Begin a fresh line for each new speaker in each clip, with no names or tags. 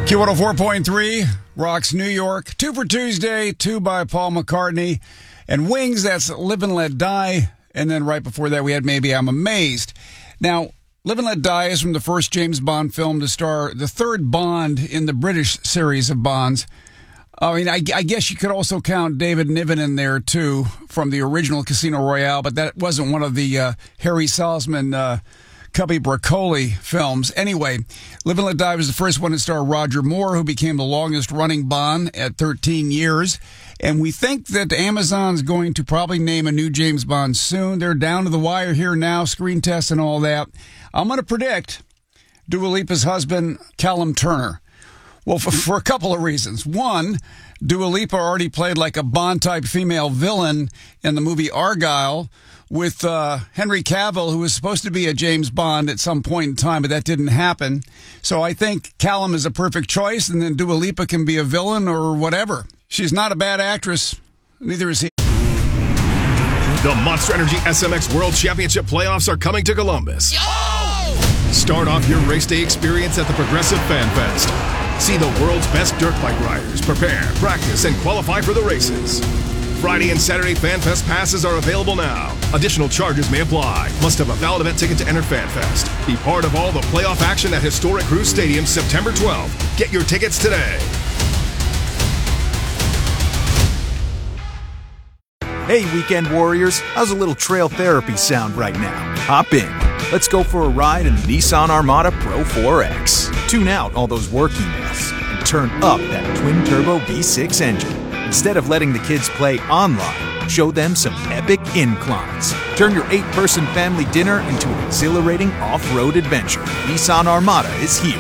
Q104.3, Rocks New York. 2 for Tuesday, 2 by Paul McCartney. And Wings, that's Live and Let Die. And then right before that, we had Maybe I'm Amazed. Now, Live and Let Die is from the first James Bond film to star the third Bond in the British series of Bonds. I mean, I guess you could also count David Niven in there, too, from the original Casino Royale, but that wasn't one of the Harry Salzman Cubby Broccoli films. Anyway, Live and Let Die was the first one to star Roger Moore, who became the longest-running Bond at 13 years. And we think that Amazon's going to probably name a new James Bond soon. They're down to the wire here now, screen tests and all that. I'm going to predict Dua Lipa's husband, Callum Turner. Well, for a couple of reasons. One, Dua Lipa already played like a Bond-type female villain in the movie Argylle with Henry Cavill, who was supposed to be a James Bond at some point in time, but that didn't happen. So I think Callum is a perfect choice, and then Dua Lipa can be a villain or whatever. She's not a bad actress. Neither is he.
The Monster Energy SMX World Championship playoffs are coming to Columbus.
Yo!
Start off your race day experience at the Progressive Fan Fest. See the world's best dirt bike riders prepare, practice, and qualify for the races. Friday and Saturday Fan Fest passes are available now. Additional charges may apply. Must have a valid event ticket to enter Fan Fest. Be part of all the playoff action at Historic Cruise Stadium September 12th. Get your tickets today.
Hey, weekend warriors, how's a little trail therapy sound right now? Hop in. Let's go for a ride in the Nissan Armada Pro 4X. Tune out all those work emails and turn up that twin-turbo V6 engine. Instead of letting the kids play online, show them some epic inclines. Turn your 8-person family dinner into an exhilarating off-road adventure. Nissan Armada is here.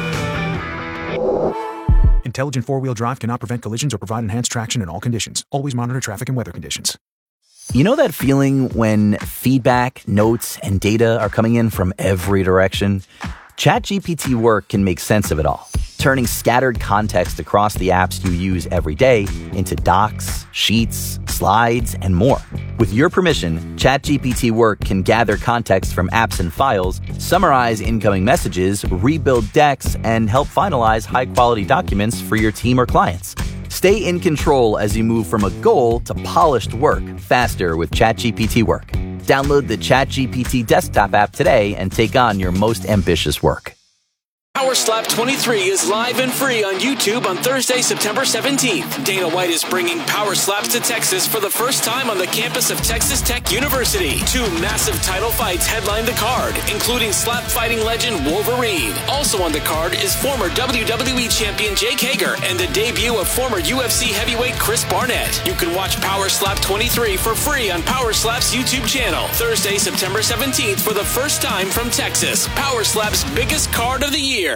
Intelligent four-wheel drive cannot prevent collisions or provide enhanced traction in all conditions. Always monitor traffic and weather conditions.
You know that feeling when feedback, notes, and data are coming in from every direction? ChatGPT Work can make sense of it all, turning scattered context across the apps you use every day into docs, sheets, slides, and more. With your permission, ChatGPT Work can gather context from apps and files, summarize incoming messages, rebuild decks, and help finalize high-quality documents for your team or clients. Stay in control as you move from a goal to polished work faster with ChatGPT Work. Download the ChatGPT desktop app today and take on your most ambitious work.
Power Slap 23 is live and free on YouTube on Thursday, September 17th. Dana White is bringing Power Slaps to Texas for the first time on the campus of Texas Tech University. 2 massive title fights headline the card, including slap fighting legend Wolverine. Also on the card is former WWE champion Jake Hager and the debut of former UFC heavyweight Chris Barnett. You can watch Power Slap 23 for free on Power Slap's YouTube channel. Thursday, September 17th for the first time from Texas. Power Slap's biggest card of the year.